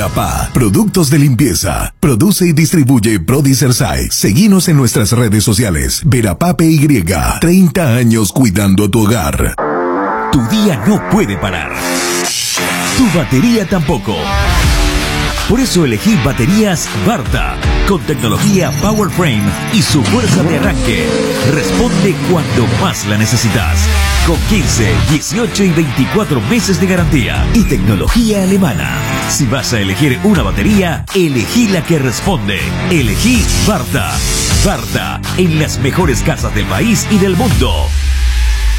Verapá, productos de limpieza. Produce y distribuye Prodicersai. Seguinos en nuestras redes sociales. Verapá PY. 30 años cuidando tu hogar. Tu día no puede parar. Tu batería tampoco. Por eso elegí baterías Varta, con tecnología PowerFrame y su fuerza de arranque. Responde cuando más la necesitas. Con 15, 18 y 24 meses de garantía y tecnología alemana. Si vas a elegir una batería, elegí la que responde. Elegí Varta. Varta, en las mejores casas del país y del mundo.